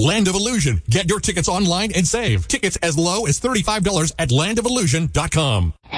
Land of Illusion. Get your tickets online and save. Tickets as low as $35 at landofillusion.com.